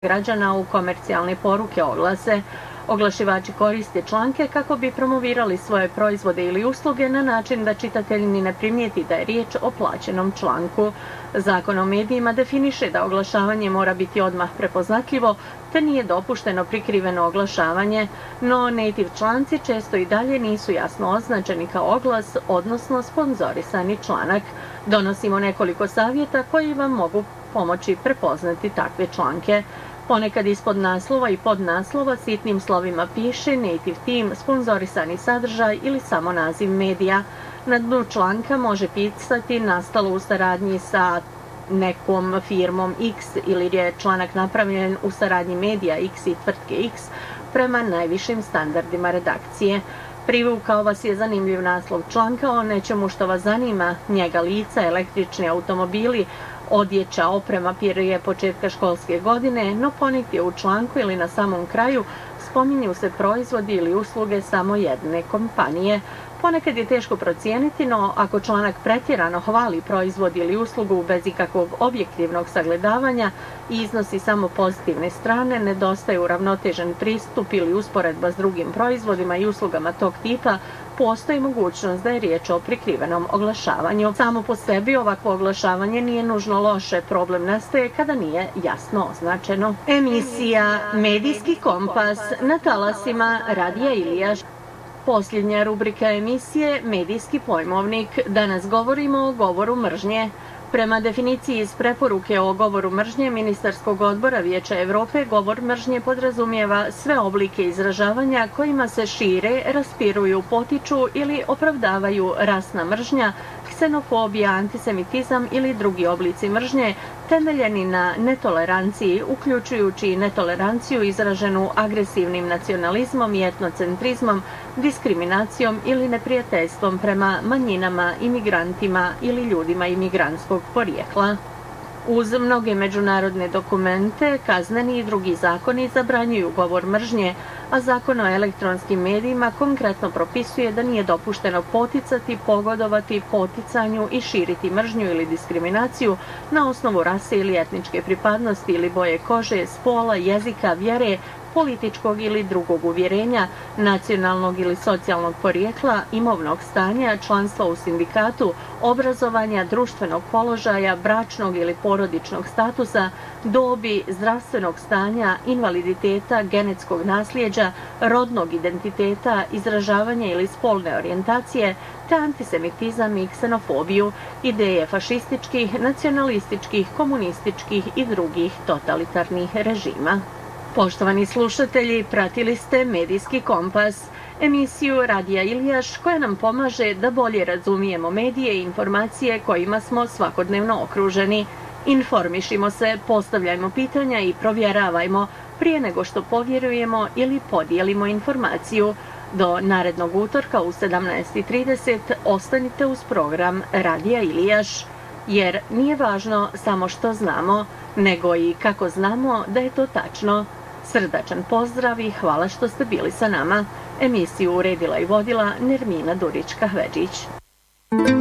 građana u komercijalne poruke oglase. Oglašivači koriste članke kako bi promovirali svoje proizvode ili usluge na način da čitatelj ni ne primijeti da je riječ o plaćenom članku. Zakon o medijima definiše da oglašavanje mora biti odmah prepoznatljivo, te nije dopušteno prikriveno oglašavanje, no native članci često i dalje nisu jasno označeni kao oglas, odnosno sponzorisani članak. Donosimo nekoliko savjeta koji vam mogu pomoći prepoznati takve članke. Ponekad ispod naslova i podnaslova sitnim slovima piše Native Team, sponzorisani sadržaj ili samo naziv medija. Na dnu članka može pisati nastalo u saradnji sa nekom firmom X ili je članak napravljen u saradnji medija X i tvrtke X prema najvišim standardima redakcije. Privukao vas je zanimljiv naslov članka o nečemu što vas zanima, njega lica, električni automobili, odjeća, oprema prije početka školske godine, no ponegdje u članku ili na samom kraju spominju se proizvodi ili usluge samo jedne kompanije. Ponekad je teško procijeniti, no ako članak pretjerano hvali proizvod ili uslugu bez ikakvog objektivnog sagledavanja i iznosi samo pozitivne strane, nedostaje uravnotežen pristup ili usporedba s drugim proizvodima i uslugama tog tipa, postoji mogućnost da je riječ o prikrivenom oglašavanju. Samo po sebi ovakvo oglašavanje nije nužno loše, problem nastaje kada nije jasno označeno. Emisija Medijski kompas na talasima Radija Ilijaš. Posljednja rubrika emisije Medijski pojmovnik. Danas govorimo o govoru mržnje. Prema definiciji iz preporuke o govoru mržnje Ministarskog odbora Vijeća Europe, govor mržnje podrazumijeva sve oblike izražavanja kojima se šire, raspiruju, potiču ili opravdavaju rasna mržnja, ksenofobija, antisemitizam ili drugi oblici mržnje temeljeni na netoleranciji, uključujući i netoleranciju izraženu agresivnim nacionalizmom i etnocentrizmom, diskriminacijom ili neprijateljstvom prema manjinama, imigrantima ili ljudima imigrantskog porijekla. Uz mnoge međunarodne dokumente, kazneni i drugi zakoni zabranjuju govor mržnje, a Zakon o elektronskim medijima konkretno propisuje da nije dopušteno poticati, pogodovati, poticanju i širiti mržnju ili diskriminaciju na osnovu rase ili etničke pripadnosti ili boje kože, spola, jezika, vjere, političkog ili drugog uvjerenja, nacionalnog ili socijalnog porijekla, imovnog stanja, članstva u sindikatu, obrazovanja, društvenog položaja, bračnog ili porodičnog statusa, dobi, zdravstvenog stanja, invaliditeta, genetskog nasljeđa, rodnog identiteta, izražavanja ili spolne orijentacije, te antisemitizam i ksenofobiju, ideje fašističkih, nacionalističkih, komunističkih i drugih totalitarnih režima. Poštovani slušatelji, pratili ste Medijski kompas, emisiju Radija Ilijaš koja nam pomaže da bolje razumijemo medije i informacije kojima smo svakodnevno okruženi. Informišimo se, postavljajmo pitanja i provjeravajmo prije nego što povjerujemo ili podijelimo informaciju. Do narednog utorka u 17:30 ostanite uz program Radija Ilijaš, jer nije važno samo što znamo, nego i kako znamo da je to tačno. Srdačan pozdrav i hvala što ste bili sa nama. Emisiju uredila i vodila Nermina Durić-Kahvedžić.